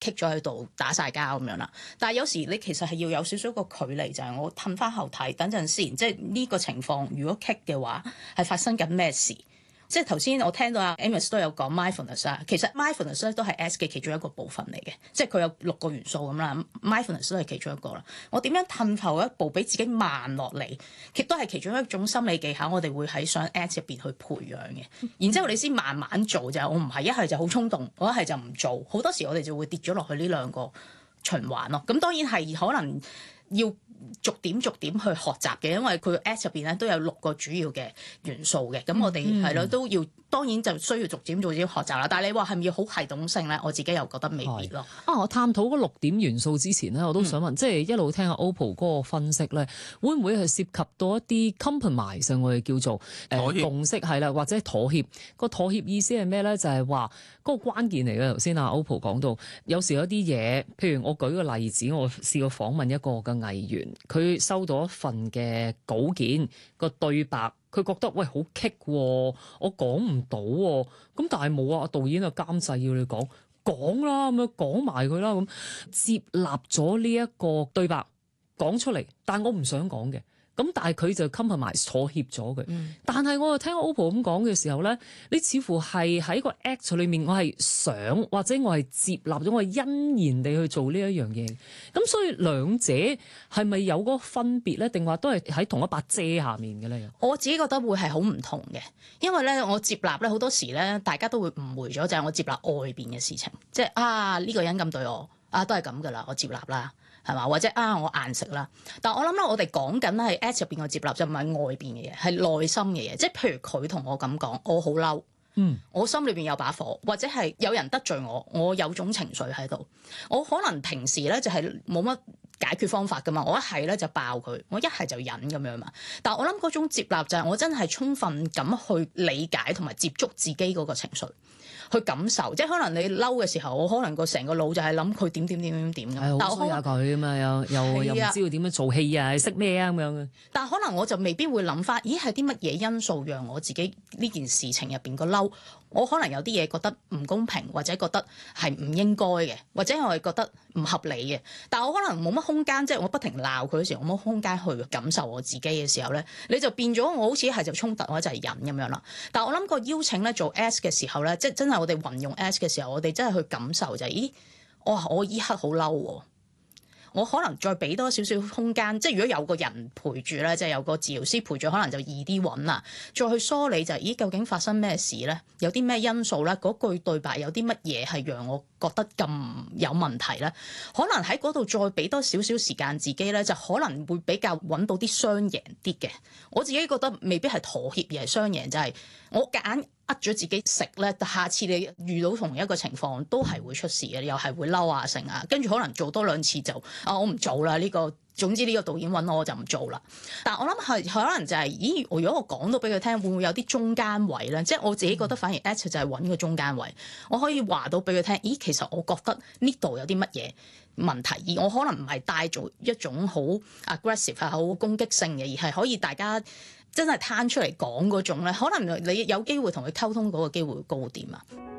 棘咗喺度打晒交咁樣啦。但係有時你其實係要有少少個距離，就係我褪翻後睇，等陣先，即係呢個情況如果棘嘅話，係發生緊咩事？即係頭先我聽到阿 Amos 都有講 mindfulness 啊，其實 mindfulness 咧都係 S 嘅其中一個部分嚟嘅，即係佢有6個元素咁啦，mindfulness 都係其中一個啦。我點樣褪後一步俾自己慢落嚟，亦都係其中一種心理技巧，我哋會喺上 S 入邊去培養嘅。然之後你先慢慢做就係，我唔係一係就好衝動，我一係就唔做。好多時我哋就會跌咗落去呢兩個循環咯。咁當然係可能要逐點去學習嘅，因為佢 S 入邊咧都有6個主要嘅元素嘅，咁我哋係咯都要，當然就需要逐漸做啲學習啦。但係你話係咪要好系統性咧？我自己又覺得未必咯。 我探討嗰6點元素之前咧，我都想問，即係一路聽下 OPPO 嗰個分析咧，會唔會係涉及到一啲 compromise， 我哋叫做共識係啦，或者妥協？個妥協意思係咩咧？就係話嗰個關鍵嚟嘅。頭先阿 OPPO 講到，有時有啲嘢，譬如我舉個例子，我試過訪問一個嘅藝員。佢收到一份嘅稿件，個對白，佢覺得喂好棘喎，我講唔到喎，咁但係冇啊，導演啊監製要你講啦，咁樣講埋佢啦，咁接納咗呢一個對白講出嚟，但我唔想講嘅。咁但係佢就 compromise 妥協咗佢，但係我又聽 OPPO 咁講嘅時候咧，你似乎係喺個 act 裏面，我係想或者我係接納咗，我係欣然地去做呢一樣嘢。咁所以兩者係咪有嗰個分別咧？定話都係喺同一把遮下面嘅咧？ 我自己覺得會係好唔同嘅，因為咧我接納咧好多時咧，大家都會誤會咗，就係我接納外邊嘅事情，即係呢個人咁對我都係咁噶啦，我接納啦。係嘛？或者我硬食啦，但我諗咧，我哋講緊係 S 入邊嘅接納就唔係外邊嘅嘢，係內心嘅嘢。即係譬如佢同我咁講，我好嬲，我心裏邊有把火，或者係有人得罪我，我有種情緒喺度。我可能平時咧就係冇乜解決方法噶嘛，我一係咧就爆佢，我一係就忍咁樣嘛。但我諗嗰種接納就係我真係充分咁去理解同埋接觸自己嗰個情緒。去感受，即係可能你嬲嘅時候，我可能個成個腦就係諗佢點咁。 但我衰下佢啊嘛，又唔知道點樣做戲啊，識咩啊咁樣嘅。 但係可能我就未必會諗翻，咦係啲乜嘢因素讓我自己呢件事情入邊個嬲？我可能有啲嘢覺得唔公平，或者覺得係唔應該嘅，或者我係覺得唔合理嘅。但係我可能冇乜空間，即係我不停鬧佢嘅時候，我冇空間去感受我自己嘅時候咧，你就變咗我好似係就衝突，我就係忍咁樣啦。但係我諗個邀請咧做 S 嘅時候咧，即係真係我哋運用 S 嘅時候，我哋真係去感受就係，咦，我依刻好嬲喎。我可能再俾多少少空間，即係如果有個人陪住咧，即係有個治療師陪住，可能就易啲揾啦。再去梳理就係，咦，究竟發生咩事咧？有啲咩因素咧？嗰句對白有啲乜嘢係讓我覺得咁有問題咧？可能喺嗰度再俾多少少時間自己咧，就可能會比較揾到啲雙贏啲嘅。我自己覺得未必係妥協，而係雙贏，就係我夾硬呃咗自己食咧，下次你遇到同一個情況都係會出事嘅，又係會嬲啊成啊，跟住可能做多2次就我唔做啦呢個。總之呢個導演揾我就唔做啦。但我諗係可能就係，咦？如果我講到俾佢聽，會唔會有啲中間位咧？即係我自己覺得反而 act 就係揾個中間位，我可以話到俾佢聽，咦？其實我覺得呢度有啲乜嘢問題，而我可能唔係帶做一種好 aggressive 好攻擊性嘅，而係可以大家真係攤出嚟講嗰種咧，可能你有機會同佢溝通嗰個機會會高啲啊。